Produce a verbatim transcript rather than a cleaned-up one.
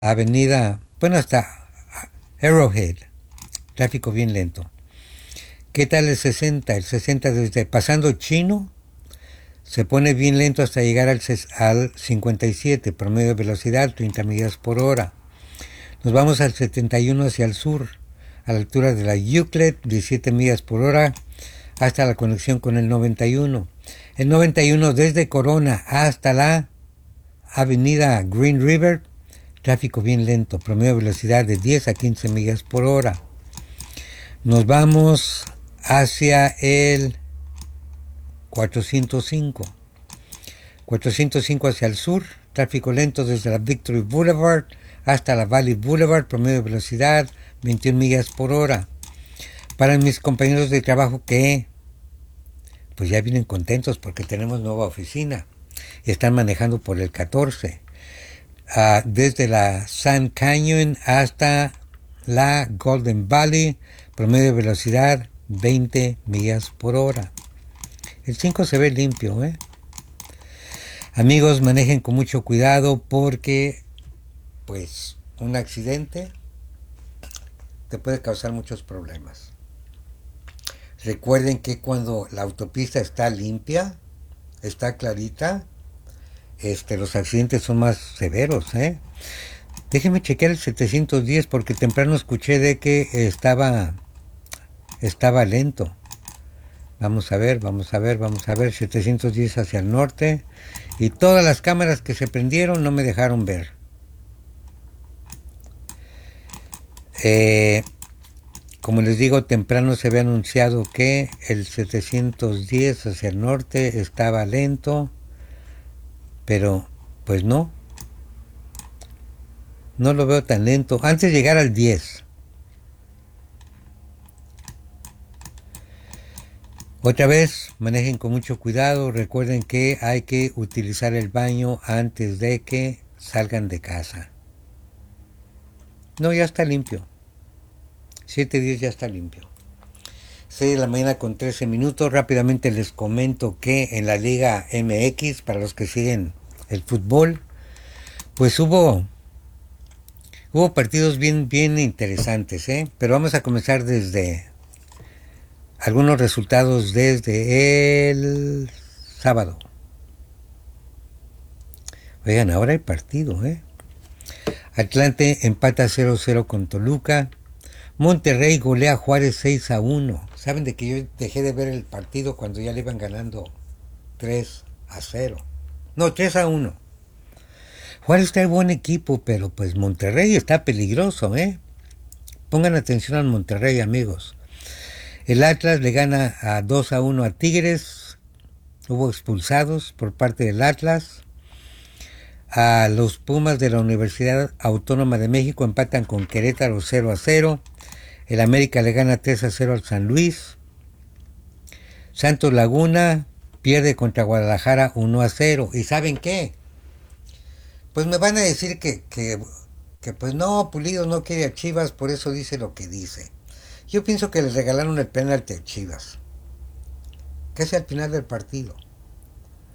Avenida, bueno, hasta Arrowhead, tráfico bien lento. ¿Qué tal el sesenta? El sesenta desde pasando Chino se pone bien lento hasta llegar al, al cincuenta y siete, promedio de velocidad treinta millas por hora. Nos vamos al setenta y uno hacia el sur, a la altura de la Euclid, diecisiete millas por hora, hasta la conexión con el noventa y uno. El noventa y uno desde Corona hasta la avenida Green River, tráfico bien lento, promedio de velocidad de diez a quince millas por hora. Nos vamos hacia el cuatrocientos cinco. cuatrocientos cinco hacia el sur, tráfico lento desde la Victory Boulevard hasta la Valley Boulevard, promedio de velocidad veintiuna millas por hora. Para mis compañeros de trabajo que pues ya vienen contentos porque tenemos nueva oficina y están manejando por el catorce. Uh, desde la Sand Canyon hasta la Golden Valley, promedio de velocidad veinte millas por hora. El cinco se ve limpio, ¿eh? Amigos, manejen con mucho cuidado porque pues un accidente te puede causar muchos problemas. Recuerden que cuando la autopista está limpia, está clarita, este, los accidentes son más severos, ¿eh? Déjenme chequear el setecientos diez porque temprano escuché de que estaba, estaba lento. Vamos a ver, vamos a ver, vamos a ver, setecientos diez hacia el norte. Y todas las cámaras que se prendieron no me dejaron ver. Eh, como les digo, temprano se había anunciado que el setecientos diez hacia el norte estaba lento. Pero, pues no. No lo veo tan lento. Antes de llegar al diez. Otra vez, manejen con mucho cuidado. Recuerden que hay que utilizar el baño antes de que salgan de casa. No, ya está limpio. siete diez ya está limpio. seis de la mañana con trece minutos. Rápidamente les comento que en la Liga M X, para los que siguen el fútbol, pues hubo hubo partidos bien, bien interesantes, ¿eh? Pero vamos a comenzar desde algunos resultados desde el sábado. Oigan, ahora hay partido, ¿eh? Atlante empata cero cero con Toluca. Monterrey golea a Juárez seis a uno. Saben de que yo dejé de ver el partido cuando ya le iban ganando tres a cero. No, tres a uno. Juárez trae buen equipo, pero pues Monterrey está peligroso, ¿eh? Pongan atención al Monterrey, amigos. El Atlas le gana a dos a uno a Tigres. Hubo expulsados por parte del Atlas. A los Pumas de la Universidad Autónoma de México empatan con Querétaro cero a cero. El América le gana tres a cero al San Luis. Santos Laguna pierde contra Guadalajara uno a cero. ¿Y saben qué? Pues me van a decir que, que, que pues no, Pulido no quiere a Chivas, por eso dice lo que dice. Yo pienso que le regalaron el penalti a Chivas. Casi al final del partido.